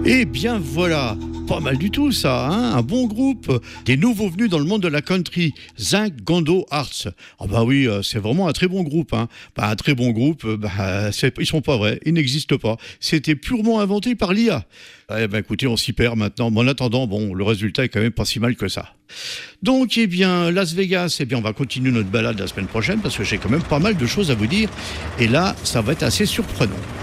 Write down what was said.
Eh bien voilà, pas mal du tout ça, hein, un bon groupe, des nouveaux venus dans le monde de la country, Zinc Gondo Arts. Ah bah oui, c'est vraiment un très bon groupe, hein. Bah, un très bon groupe, ils sont pas vrais, ils n'existent pas. C'était purement inventé par l'IA. Eh ben écoutez, on s'y perd maintenant, mais en attendant, bon, le résultat est quand même pas si mal que ça. Donc, eh bien, Las Vegas, eh bien, on va continuer notre balade la semaine prochaine parce que j'ai quand même pas mal de choses à vous dire. Et là, ça va être assez surprenant.